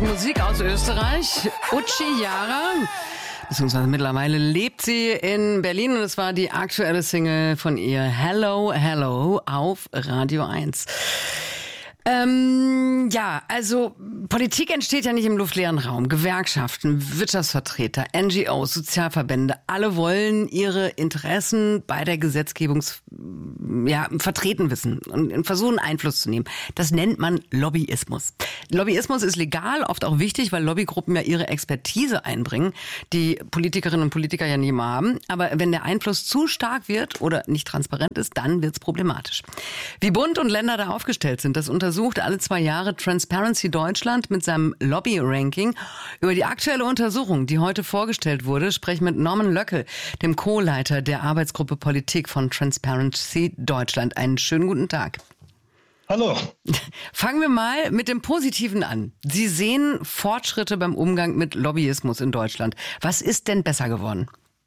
Musik aus Österreich. Uchi Jara, beziehungsweise mittlerweile lebt sie in Berlin und es war die aktuelle Single von ihr, Hello, Hello, auf Radio 1. Also Politik entsteht ja nicht im luftleeren Raum. Gewerkschaften, Wirtschaftsvertreter, NGOs, Sozialverbände, alle wollen ihre Interessen bei der Gesetzgebung vertreten wissen und versuchen Einfluss zu nehmen. Das nennt man Lobbyismus. Lobbyismus ist legal, oft auch wichtig, weil Lobbygruppen ja ihre Expertise einbringen, die Politikerinnen und Politiker ja nicht immer haben. Aber wenn der Einfluss zu stark wird oder nicht transparent ist, dann wird's problematisch. Wie Bund und Länder da aufgestellt sind, das untersucht alle 2 Jahre Transparency Deutschland mit seinem Lobby-Ranking. Über die aktuelle Untersuchung, die heute vorgestellt wurde, spreche ich mit Norman Löckel, dem Co-Leiter der Arbeitsgruppe Politik von Transparency Deutschland. Einen schönen guten Tag. Hallo. Fangen wir mal mit dem Positiven an. Sie sehen Fortschritte beim Umgang mit Lobbyismus in Deutschland. Was ist denn besser geworden?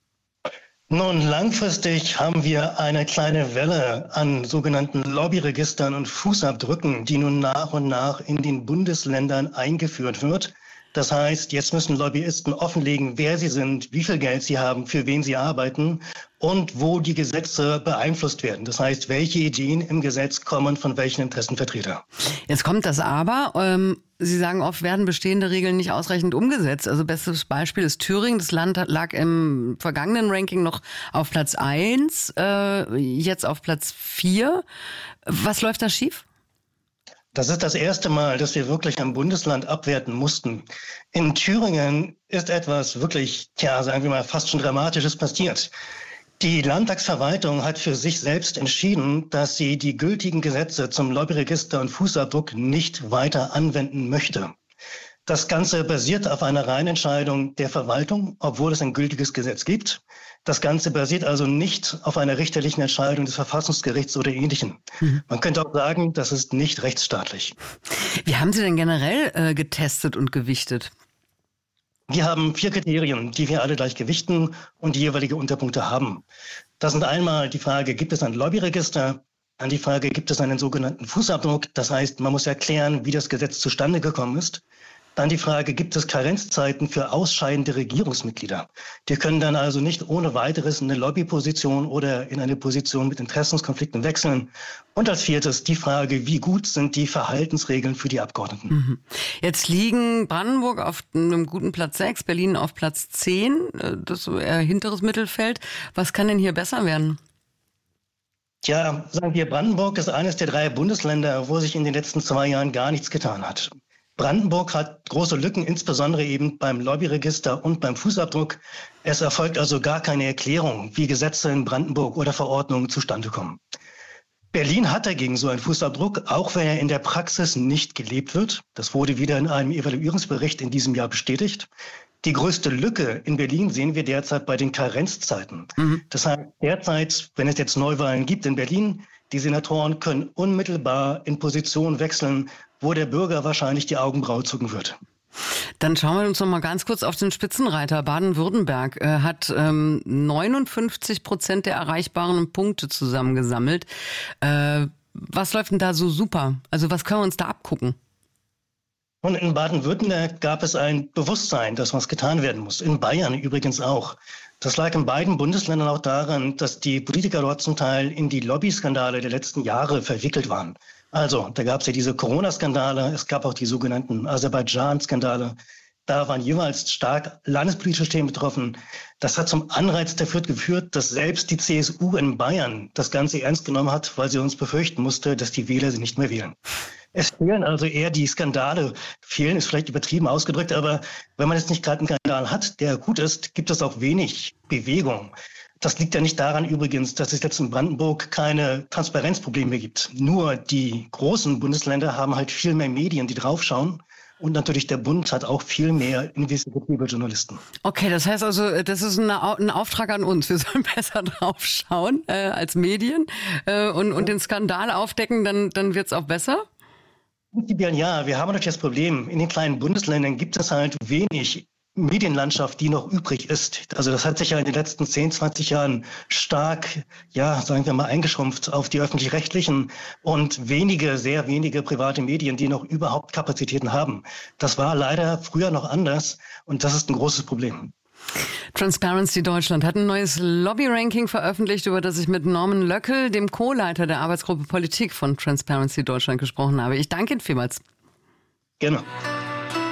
Nun, langfristig haben wir eine kleine Welle an sogenannten Lobbyregistern und Fußabdrücken, die nun nach und nach in den Bundesländern eingeführt wird. Das heißt, jetzt müssen Lobbyisten offenlegen, wer sie sind, wie viel Geld sie haben, für wen sie arbeiten und wo die Gesetze beeinflusst werden. Das heißt, welche Ideen im Gesetz kommen von welchen Interessenvertretern. Jetzt kommt das Aber. Sie sagen oft, werden bestehende Regeln nicht ausreichend umgesetzt. Also bestes Beispiel ist Thüringen. Das Land lag im vergangenen Ranking noch auf Platz 1, jetzt auf Platz 4. Was läuft da schief? Das ist das erste Mal, dass wir wirklich ein Bundesland abwerten mussten. In Thüringen ist etwas wirklich, sagen wir mal, fast schon Dramatisches passiert. Die Landtagsverwaltung hat für sich selbst entschieden, dass sie die gültigen Gesetze zum Lobbyregister und Fußabdruck nicht weiter anwenden möchte. Das Ganze basiert auf einer Reihenentscheidung der Verwaltung, obwohl es ein gültiges Gesetz gibt. Das Ganze basiert also nicht auf einer richterlichen Entscheidung des Verfassungsgerichts oder Ähnlichem. Man könnte auch sagen, das ist nicht rechtsstaatlich. Wie haben Sie denn generell getestet und gewichtet? Wir haben 4 Kriterien, die wir alle gleich gewichten und die jeweilige Unterpunkte haben. Das sind einmal die Frage, gibt es ein Lobbyregister? Dann die Frage, gibt es einen sogenannten Fußabdruck? Das heißt, man muss erklären, wie das Gesetz zustande gekommen ist. Dann die Frage, gibt es Karenzzeiten für ausscheidende Regierungsmitglieder? Die können dann also nicht ohne weiteres in eine Lobbyposition oder in eine Position mit Interessenskonflikten wechseln. Und als 4. die Frage, wie gut sind die Verhaltensregeln für die Abgeordneten? Jetzt liegen Brandenburg auf einem guten Platz 6, Berlin auf Platz 10, das ist so eher hinteres Mittelfeld. Was kann denn hier besser werden? Tja, sagen wir, Brandenburg ist eines der 3 Bundesländer, wo sich in den letzten 2 Jahren gar nichts getan hat. Brandenburg hat große Lücken, insbesondere eben beim Lobbyregister und beim Fußabdruck. Es erfolgt also gar keine Erklärung, wie Gesetze in Brandenburg oder Verordnungen zustande kommen. Berlin hat dagegen so einen Fußabdruck, auch wenn er in der Praxis nicht gelebt wird. Das wurde wieder in einem Evaluierungsbericht in diesem Jahr bestätigt. Die größte Lücke in Berlin sehen wir derzeit bei den Karenzzeiten. Das heißt, derzeit, wenn es jetzt Neuwahlen gibt in Berlin, die Senatoren können unmittelbar in Position wechseln, wo der Bürger wahrscheinlich die Augenbraue zucken wird. Dann schauen wir uns noch mal ganz kurz auf den Spitzenreiter. Baden-Württemberg hat 59% der erreichbaren Punkte zusammengesammelt. Was läuft denn da so super? Also was können wir uns da abgucken? Und in Baden-Württemberg gab es ein Bewusstsein, dass was getan werden muss. In Bayern übrigens auch. Das lag in beiden Bundesländern auch daran, dass die Politiker dort zum Teil in die Lobbyskandale der letzten Jahre verwickelt waren. Also, da gab es ja diese Corona-Skandale, es gab auch die sogenannten Aserbaidschan-Skandale. Da waren jeweils stark landespolitische Themen betroffen. Das hat zum Anreiz dafür geführt, dass selbst die CSU in Bayern das Ganze ernst genommen hat, weil sie uns befürchten musste, dass die Wähler sie nicht mehr wählen. Es fehlen also eher die Skandale. Fehlen ist vielleicht übertrieben ausgedrückt, aber wenn man jetzt nicht gerade einen Skandal hat, der gut ist, gibt es auch wenig Bewegung. Das liegt ja nicht daran übrigens, dass es jetzt in Brandenburg keine Transparenzprobleme gibt. Nur die großen Bundesländer haben halt viel mehr Medien, die draufschauen. Und natürlich der Bund hat auch viel mehr investigative Journalisten. Okay, das heißt also, das ist ein Auftrag an uns. Wir sollen besser draufschauen als Medien und den Skandal aufdecken, dann wird's auch besser? Ja, wir haben natürlich das Problem, in den kleinen Bundesländern gibt es halt wenig Medienlandschaft, die noch übrig ist. Also das hat sich ja in den letzten 10, 20 Jahren stark, ja, sagen wir mal, eingeschrumpft auf die öffentlich-rechtlichen und sehr wenige private Medien, die noch überhaupt Kapazitäten haben. Das war leider früher noch anders und das ist ein großes Problem. Transparency Deutschland hat ein neues Lobby-Ranking veröffentlicht, über das ich mit Norman Löckel, dem Co-Leiter der Arbeitsgruppe Politik von Transparency Deutschland, gesprochen habe. Ich danke Ihnen vielmals. Gerne.